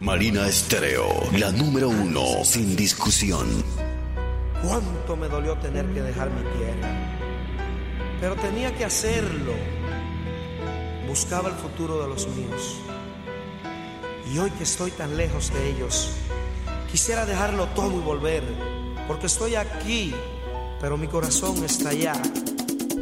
Marina Estéreo, la número uno, sin discusión. Cuánto me dolió tener que dejar mi tierra, pero tenía que hacerlo. Buscaba el futuro de los míos, y hoy que estoy tan lejos de ellos, quisiera dejarlo todo y volver, porque estoy aquí, pero mi corazón está allá.